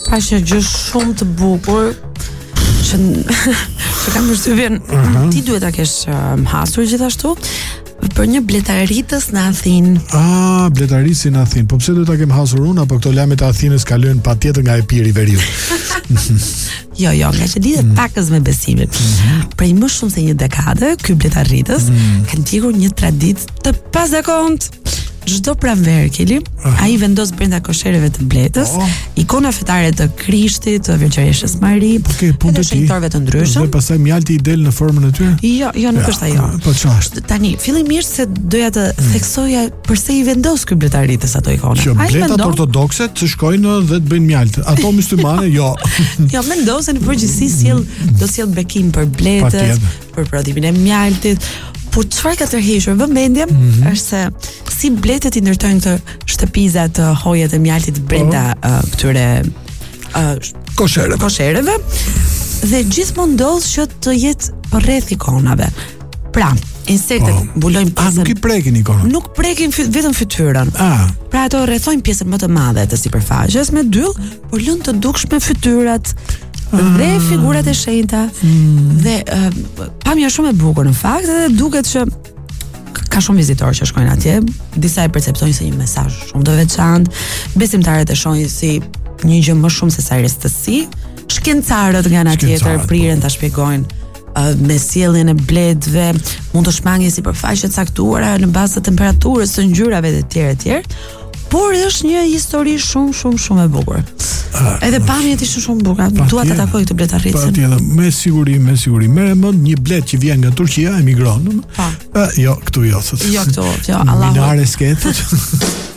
pash një gjë shumë të bukur që kam përshtypjen ti duhet ta kesh hasur gjithashtu për një bletaritës në Athinë. Bletarisi në Athinë. Po pse duhet ta kem hasur unë apo këto lajmet e Athinës kalojnë patjetër nga e piri veriu? Jo, nga që lidhet pakës me besimin. Prej më shumë se një dekade, ky bletaritës ka ndjekur një traditë të pazakontë. Çdo pranverë Kili, ai vendos brenda koshereve të Bletës ikona fetare të Krishtit, të Virgjëreshës Mari, të shenjtorëve të ndryshëm. Dhe pastaj mjalti i del në formën e tyre? Jo, nuk është ajo. Po ç'është? Tani, fillimisht se doja të theksoja pse i vendos ky bletaritës ato ikona. Që bletat ortodokse të shkojnë dhe të bëjnë mjalt. Ato myslimane, jo. Jo, mendoj se në përgjithësi do sjell bekim për bletët, për prodhimin e mjaltit. Po çfarë ka tërhequr vëmendjen është se si bletët i ndërtojnë këtë shtëpiza të hojet e mjaltit brenda këtyre koshereve dhe gjithmonë ndodh që të jetë rreth ikonave. Pra, insektet mbulojnë pjesën. Nuk i prekin ikonën. Nuk prekin vetëm fytyrën. Pra ato rrethojnë pjesën më të madhe të sipërfaqes me dyll, por lënë të dukshme fytyrat dhe figurat e shenjta dhe pamja shumë e bukur në fakt dhe duket që ka shumë vizitorë që shkojnë atje, disa e perceptojnë si një mesazh shumë të veçantë, besimtarët e shohin si një gjë më shumë se sa restësi, shkencarët nga ana tjetër priren ta shpjegojnë me sjelljen e bletëve, mund të shmangin sipërfaqe të caktuara në bazë të temperaturës, së ngjyrave dhe të tjerë, por është një histori shumë e bukur. Edhe pamjet ishte shumë bukur. Dua ta takoj këtë bletaritën. Patjetër, me siguri. Merre mend një blet që vjen nga Turqia, emigron. Jo, këtu jo. Jo, këtu, jo, Allahu. Minare sketët.